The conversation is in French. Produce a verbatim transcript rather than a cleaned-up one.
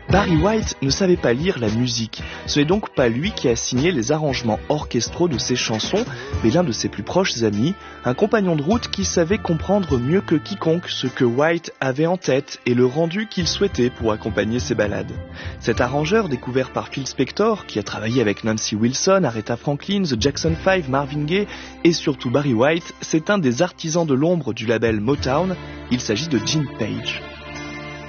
Barry White ne savait pas lire la musique. Ce n'est donc pas lui qui a signé les arrangements orchestraux de ses chansons, mais l'un de ses plus proches amis, un compagnon de route qui savait comprendre mieux que quiconque ce que White avait en tête et le rendu qu'il souhaitait pour accompagner ses ballades. Cet arrangeur, découvert par Phil Spector, qui a travaillé avec Nancy Wilson, Aretha Franklin, The Jackson five, Marvin Gaye et surtout Barry White, c'est un des artisans de l'ombre du label Motown. Il s'agit de Jim Page.